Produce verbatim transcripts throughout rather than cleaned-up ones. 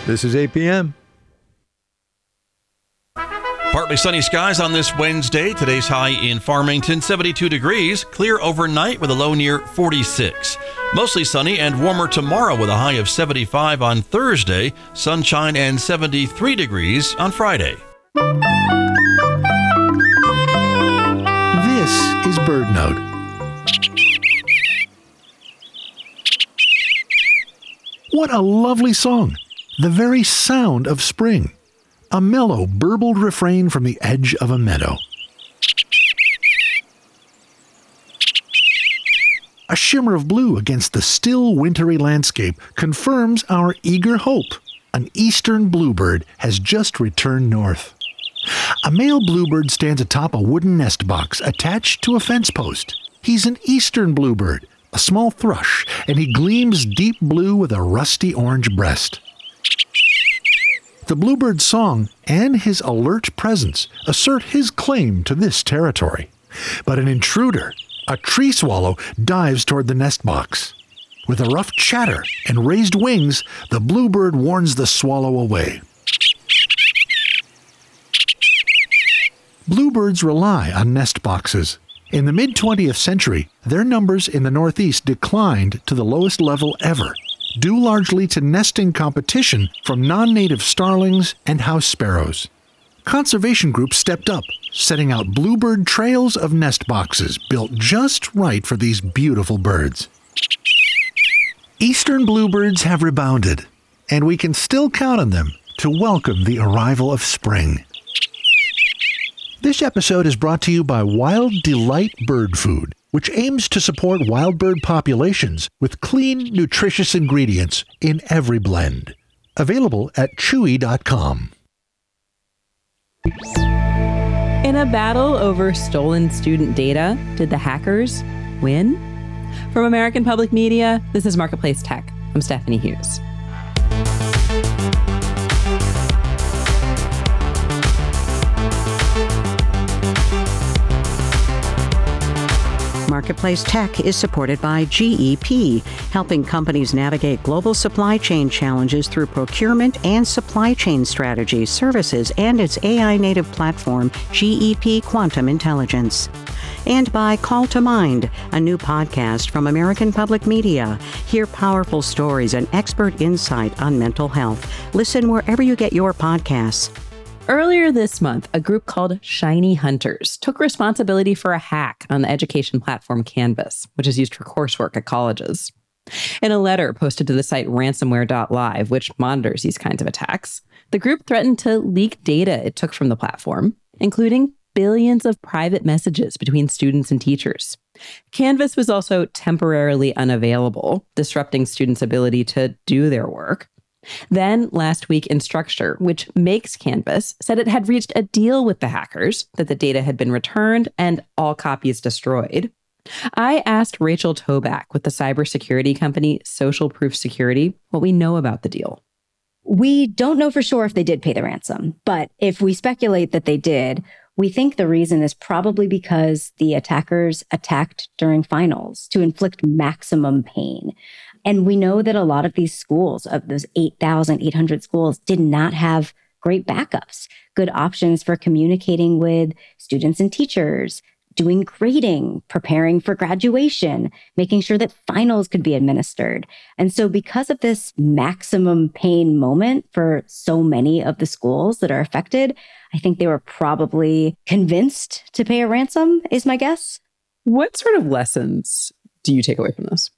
This is eight p.m. Partly sunny skies on this Wednesday. Today's high in Farmington, seventy-two degrees. Clear overnight with a low near forty-six. Mostly sunny and warmer tomorrow with a high of seventy-five on Thursday. Sunshine and seventy-three degrees on Friday. This is BirdNote. What a lovely song. The very sound of spring. A mellow, burbled refrain from the edge of a meadow. A shimmer of blue against the still wintry landscape confirms our eager hope. An eastern bluebird has just returned north. A male bluebird stands atop a wooden nest box attached to a fence post. He's an eastern bluebird, a small thrush, and he gleams deep blue with a rusty orange breast. The bluebird's song and his alert presence assert his claim to this territory. But an intruder, a tree swallow, dives toward the nest box. With a rough chatter and raised wings, the bluebird warns the swallow away. Bluebirds rely on nest boxes. In the mid-twentieth century, their numbers in the Northeast declined to the lowest level ever, due largely to nesting competition from non-native starlings and house sparrows. Conservation groups stepped up, setting out bluebird trails of nest boxes built just right for these beautiful birds. Eastern bluebirds have rebounded, and we can still count on them to welcome the arrival of spring. This episode is brought to you by Wild Delight Bird Food, which aims to support wild bird populations with clean, nutritious ingredients in every blend. Available at chewy dot com. In a battle over stolen student data, did the hackers win? From American Public Media, this is Marketplace Tech. I'm Stephanie Hughes. Marketplace Tech is supported by G E P, helping companies navigate global supply chain challenges through procurement and supply chain strategies, services, and its A I-native platform, G E P Quantum Intelligence. And by Call to Mind, a new podcast from American Public Media. Hear powerful stories and expert insight on mental health. Listen wherever you get your podcasts. Earlier this month, a group called Shiny Hunters took responsibility for a hack on the education platform Canvas, which is used for coursework at colleges. In a letter posted to the site ransomware dot live, which monitors these kinds of attacks, the group threatened to leak data it took from the platform, including billions of private messages between students and teachers. Canvas was also temporarily unavailable, disrupting students' ability to do their work. Then, last week, Instructure, which makes Canvas, said it had reached a deal with the hackers, that the data had been returned and all copies destroyed. I asked Rachel Toback with the cybersecurity company Social Proof Security what we know about the deal. We don't know for sure if they did pay the ransom, but if we speculate that they did, we think the reason is probably because the attackers attacked during finals to inflict maximum pain. And we know that a lot of these schools, of those eight thousand eight hundred schools, did not have great backups, good options for communicating with students and teachers, doing grading, preparing for graduation, making sure that finals could be administered. And so because of this maximum pain moment for so many of the schools that are affected, I think they were probably convinced to pay a ransom, is my guess. What sort of lessons do you take away from this?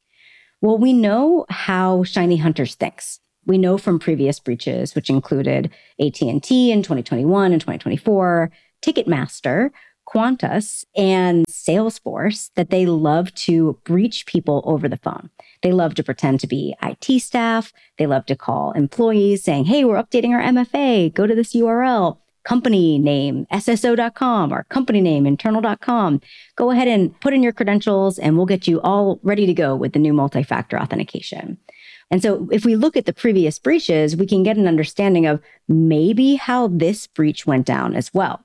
Well, we know how Shiny Hunters thinks. We know from previous breaches, which included A T and T in twenty twenty-one and twenty twenty-four, Ticketmaster, Qantas, and Salesforce, that they love to breach people over the phone. They love to pretend to be I T staff. They love to call employees saying, hey, we're updating our M F A. Go to this U R L. Company name, S S O dot com, or company name, internal dot com. Go ahead and put in your credentials and we'll get you all ready to go with the new multi-factor authentication. And so if we look at the previous breaches, we can get an understanding of maybe how this breach went down as well.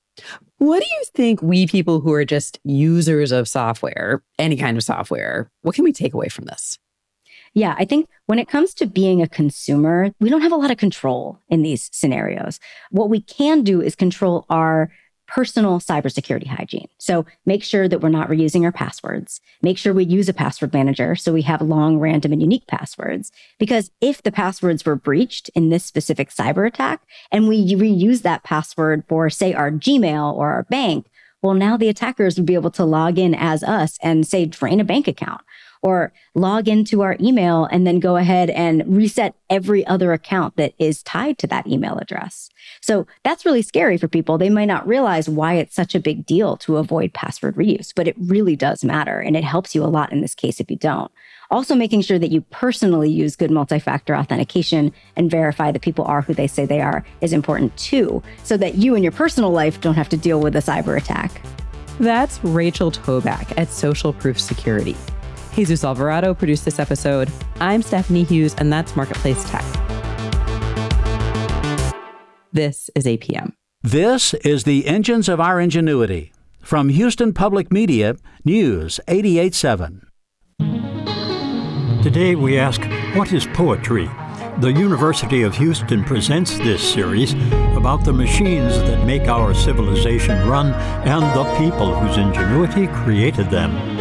What do you think we people who are just users of software, any kind of software, what can we take away from this? Yeah, I think when it comes to being a consumer, we don't have a lot of control in these scenarios. What we can do is control our personal cybersecurity hygiene. So make sure that we're not reusing our passwords. Make sure we use a password manager so we have long, random, and unique passwords. Because if the passwords were breached in this specific cyber attack and we reuse that password for, say, our Gmail or our bank, well, now the attackers would be able to log in as us and, say, drain a bank account, or log into our email and then go ahead and reset every other account that is tied to that email address. So that's really scary for people. They might not realize why it's such a big deal to avoid password reuse, but it really does matter. And it helps you a lot in this case if you don't. Also, making sure that you personally use good multi-factor authentication and verify that people are who they say they are is important too, so that you in your personal life don't have to deal with a cyber attack. That's Rachel Toback at Social Proof Security. Jesus Alvarado produced this episode. I'm Stephanie Hughes, and that's Marketplace Tech. This is A P M. This is the Engines of Our Ingenuity. From Houston Public Media, News eighty-eight point seven. Today we ask, what is poetry? The University of Houston presents this series about the machines that make our civilization run and the people whose ingenuity created them.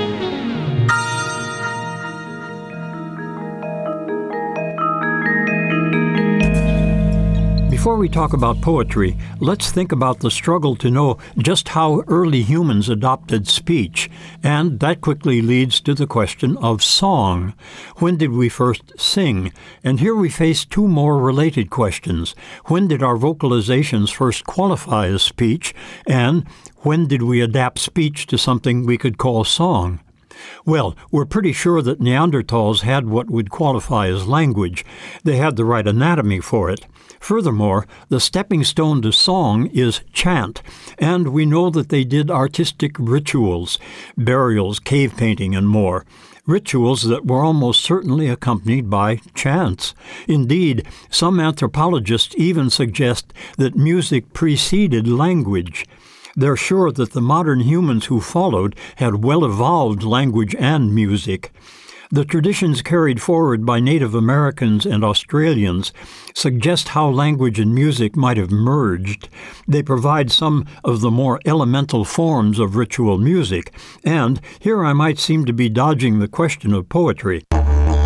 Before we talk about poetry, let's think about the struggle to know just how early humans adopted speech, and that quickly leads to the question of song. When did we first sing? And here we face two more related questions. When did our vocalizations first qualify as speech? And when did we adapt speech to something we could call song? Well, we're pretty sure that Neanderthals had what would qualify as language. They had the right anatomy for it. Furthermore, the stepping stone to song is chant, and we know that they did artistic rituals, burials, cave painting, and more. Rituals that were almost certainly accompanied by chants. Indeed, some anthropologists even suggest that music preceded language. They're sure that the modern humans who followed had well-evolved language and music. The traditions carried forward by Native Americans and Australians suggest how language and music might have merged. They provide some of the more elemental forms of ritual music, and here I might seem to be dodging the question of poetry. But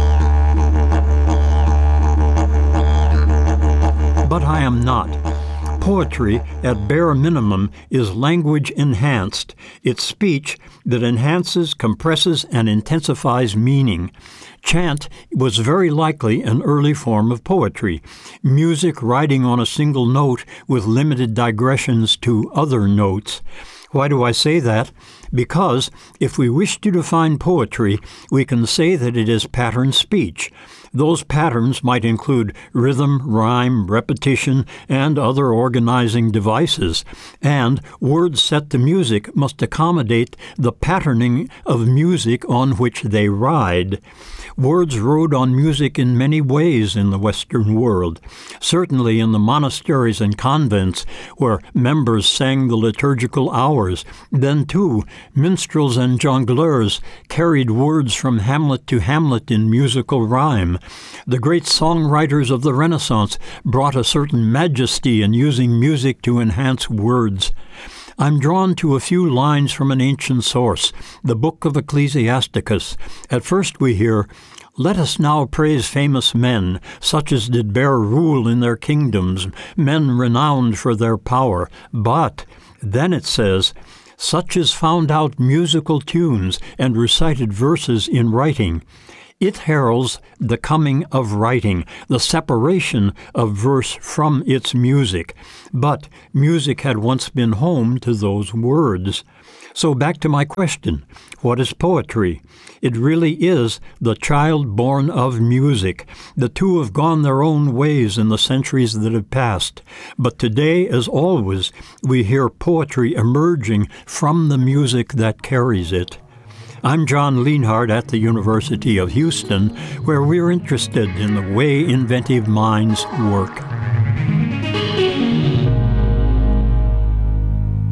I am not. Poetry, at bare minimum, is language enhanced. It's speech that enhances, compresses, and intensifies meaning. Chant was very likely an early form of poetry, music riding on a single note with limited digressions to other notes. Why do I say that? Because if we wish to define poetry, we can say that it is pattern speech. Those patterns might include rhythm, rhyme, repetition, and other organizing devices. And words set to music must accommodate the patterning of music on which they ride. Words rode on music in many ways in the Western world. Certainly in the monasteries and convents, where members sang the liturgical hours. Then, too, minstrels and jongleurs carried words from hamlet to hamlet in musical rhyme. The great songwriters of the Renaissance brought a certain majesty in using music to enhance words. I'm drawn to a few lines from an ancient source, the Book of Ecclesiasticus. At first we hear, "Let us now praise famous men, such as did bear rule in their kingdoms, men renowned for their power. But," then it says, "such as found out musical tunes and recited verses in writing." It heralds the coming of writing, the separation of verse from its music. But music had once been home to those words. So back to my question, what is poetry? It really is the child born of music. The two have gone their own ways in the centuries that have passed. But today, as always, we hear poetry emerging from the music that carries it. I'm John Lienhardt at the University of Houston, where we're interested in the way inventive minds work.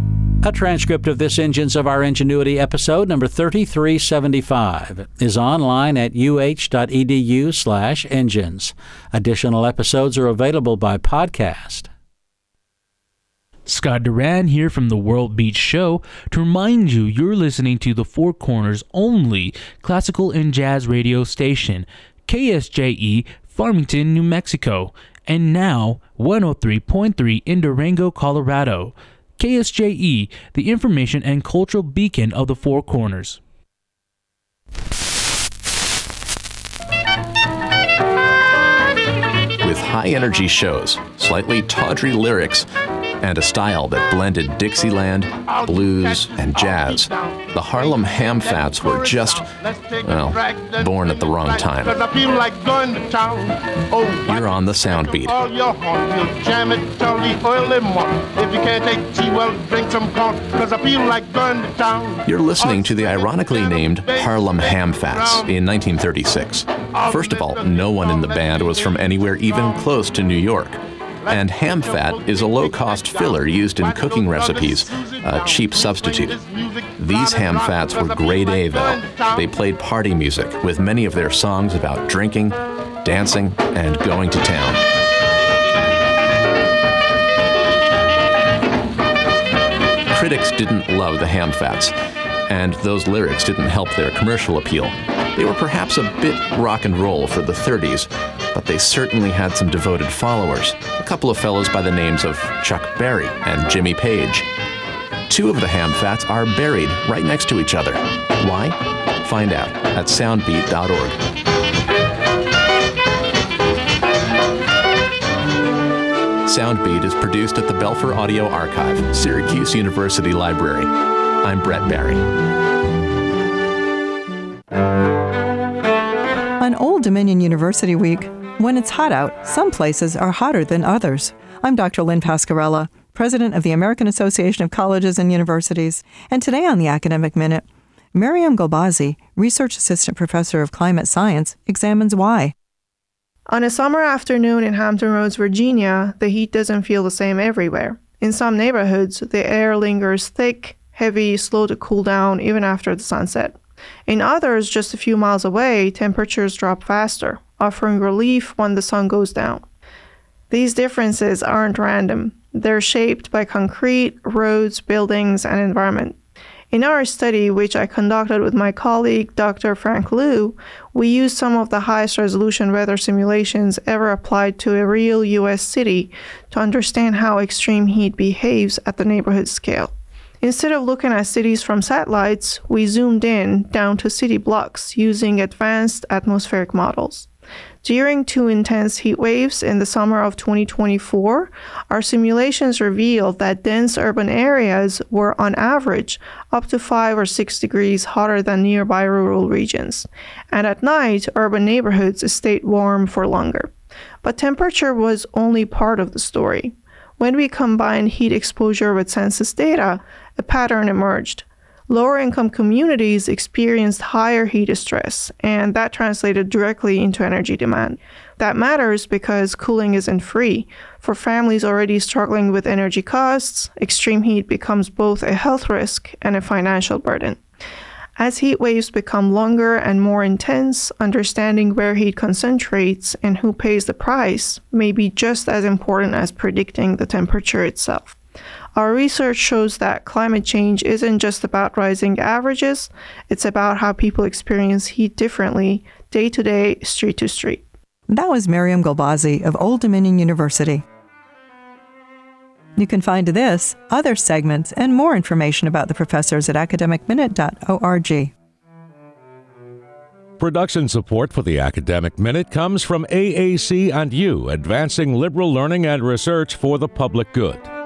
A transcript of this Engines of Our Ingenuity episode number thirty-three seventy-five is online at uh.edu slash engines. Additional episodes are available by podcast. Scott Duran here from the World Beach Show to remind you you're listening to the Four Corners' only classical and jazz radio station, K S J E, Farmington, New Mexico, and now one oh three point three in Durango, Colorado. K S J E, the information and cultural beacon of the Four Corners. With high-energy shows, slightly tawdry lyrics, and a style that blended Dixieland, blues, and jazz, the Harlem Hamfats were just, well, born at the wrong time. You're on the Soundbeat. You're listening to the ironically named Harlem Hamfats in nineteen thirty-six. First of all, no one in the band was from anywhere even close to New York. And ham fat is a low-cost filler used in cooking recipes, a cheap substitute. These ham fats were grade A, though. They played party music, with many of their songs about drinking, dancing, and going to town. Critics didn't love the ham fats, and those lyrics didn't help their commercial appeal. They were perhaps a bit rock and roll for the thirties, but they certainly had some devoted followers, a couple of fellows by the names of Chuck Berry and Jimmy Page. Two of the Hamfats are buried right next to each other. Why? Find out at soundbeat dot org. Soundbeat is produced at the Belfer Audio Archive, Syracuse University Library. I'm Brett Barry. On Old Dominion University Week, when it's hot out, some places are hotter than others. I'm Doctor Lynn Pascarella, president of the American Association of Colleges and Universities, and today on the Academic Minute, Maryam Golbazi, research assistant professor of climate science, examines why. On a summer afternoon in Hampton Roads, Virginia, the heat doesn't feel the same everywhere. In some neighborhoods, the air lingers thick, heavy, slow to cool down even after the sunset. In others, just a few miles away, temperatures drop faster, offering relief when the sun goes down. These differences aren't random. They're shaped by concrete, roads, buildings, and environment. In our study, which I conducted with my colleague, Doctor Frank Liu, we used some of the highest resolution weather simulations ever applied to a real U S city to understand how extreme heat behaves at the neighborhood scale. Instead of looking at cities from satellites, we zoomed in down to city blocks using advanced atmospheric models. During two intense heat waves in the summer of twenty twenty-four, our simulations revealed that dense urban areas were on average up to five or six degrees hotter than nearby rural regions. And at night, urban neighborhoods stayed warm for longer. But temperature was only part of the story. When we combined heat exposure with census data, a pattern emerged. Lower-income communities experienced higher heat stress, and that translated directly into energy demand. That matters because cooling isn't free. For families already struggling with energy costs, extreme heat becomes both a health risk and a financial burden. As heat waves become longer and more intense, understanding where heat concentrates and who pays the price may be just as important as predicting the temperature itself. Our research shows that climate change isn't just about rising averages, it's about how people experience heat differently, day to day, street to street. That was Maryam Golbazi of Old Dominion University. You can find this, other segments, and more information about the professors at academic minute dot org. Production support for the Academic Minute comes from A A C and U, advancing liberal learning and research for the public good.